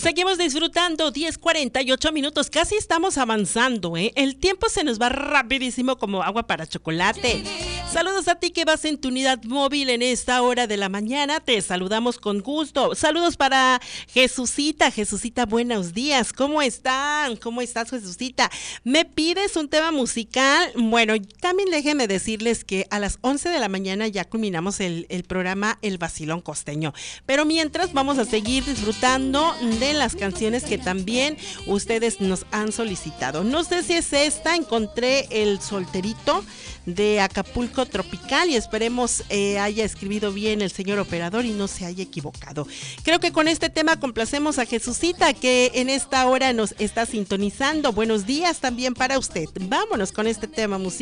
Seguimos disfrutando, 10:48 minutos, casi estamos avanzando, ¿eh? El tiempo se nos va rapidísimo como agua para chocolate. Saludos a ti que vas en tu unidad móvil en esta hora de la mañana, te saludamos con gusto. Saludos para Jesucita, buenos días, ¿cómo están? ¿Cómo estás, Jesucita? ¿Me pides un tema musical? Bueno, también déjenme decirles que a las 11 de la mañana ya culminamos el programa El Vacilón Costeño, pero mientras vamos a seguir disfrutando de las canciones que también ustedes nos han solicitado. No sé si es esta, encontré El Solterito de Acapulco Tropical y esperemos haya escribido bien el señor operador y no se haya equivocado. Creo que con este tema complacemos a Jesucita, que en esta hora nos está sintonizando. Buenos días también para usted. Vámonos con este tema musical.